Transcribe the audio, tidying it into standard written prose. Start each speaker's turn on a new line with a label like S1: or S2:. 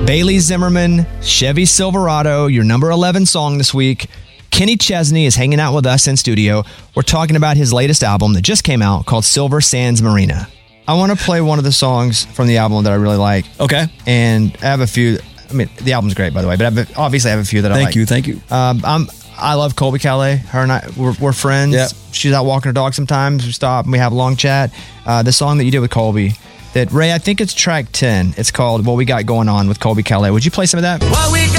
S1: Bailey Zimmerman, Chevy Silverado, your number 11 song this week. Kenny Chesney is hanging out with us in studio. We're talking about his latest album that just came out called Silver Sands Marina. I want to play one of the songs from the album that I really like.
S2: Okay.
S1: And I have a few. I mean, the album's great, by the way, but obviously I have a few that I like.
S2: Thank you.
S1: I love Colby Calais. Her and I, we're friends.
S2: Yep.
S1: She's out walking her dog sometimes. We stop and we have a long chat. The song that you did with Colby, that Ray, I think it's track 10. It's called What We Got Going On with Colby Calais. Would you play some of that?